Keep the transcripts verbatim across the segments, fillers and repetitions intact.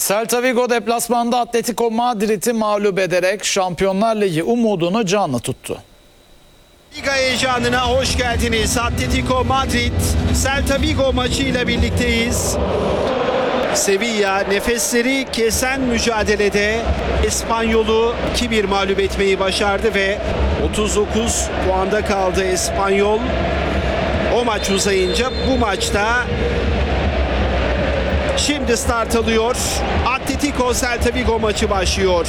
Celta Vigo deplasmanda Atletico Madrid'i mağlup ederek Şampiyonlar Ligi umudunu canlı tuttu. Liga heyecanına hoş geldiniz. Atletico Madrid, Celta Vigo maçıyla birlikteyiz. Sevilla nefesleri kesen mücadelede Espanyol'u iki bir mağlup etmeyi başardı ve otuz dokuz puanda kaldı Espanyol. O maç uzayınca bu maçta şimdi start alıyor. Atletico Celta Vigo maçı başlıyor.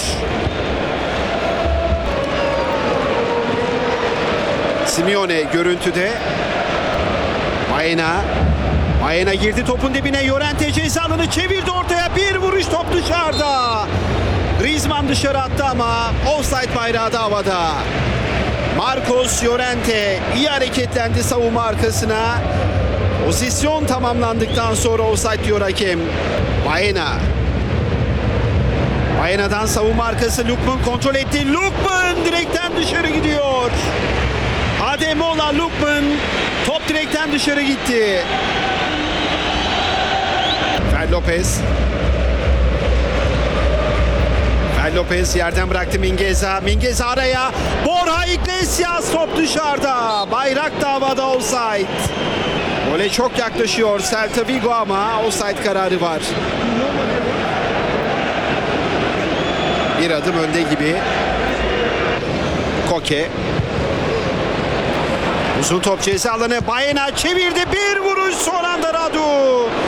Simeone görüntüde. Baena. Baena girdi topun dibine. Llorente ceza alanı çevirdi ortaya. Bir vuruş, top dışarıda. Griezmann dışarı attı ama offside bayrağı da havada. Marcos Llorente iyi hareketlendi savunma arkasına. Pozisyon tamamlandıktan sonra offside diyor hakem. Baena. Baena'dan savunma arkası Lookman kontrol etti. Lookman direkten dışarı gidiyor. Ademola Lookman, top direkten dışarı gitti. Fer Lopez. Fer Lopez yerden bıraktı Mingueza. Mingueza araya. Borja Iglesias, top dışarıda. Bayrak davada, offside. Gole çok yaklaşıyor Celta Vigo ama offside kararı var. Bir adım önde gibi. Koke. Uzun top ceza alanı. Baena çevirdi. Bir vuruş, son anda Radu.